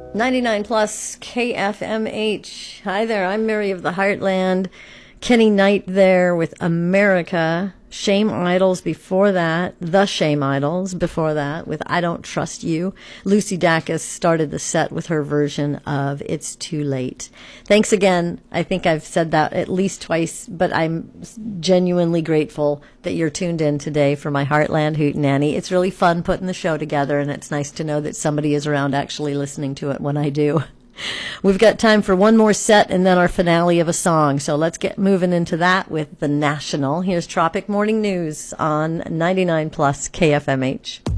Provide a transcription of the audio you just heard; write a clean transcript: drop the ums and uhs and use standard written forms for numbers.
99 plus KFMH. Hi there, I'm Mary of the Heartland. Kenny Knight there with America. Shame Idols before that. The Shame Idols before that with I Don't Trust You. Lucy Dacus started the set with her version of It's Too Late. Thanks again. I think I've said that at least twice, but I'm genuinely grateful that you're tuned in today for my Heartland Hootenanny. It's really fun putting the show together, and it's nice to know that somebody is around actually listening to it when I do. We've got time for one more set and then our finale of a song. So let's get moving into that with The National. Here's Tropic Morning News on 99 plus KFMH.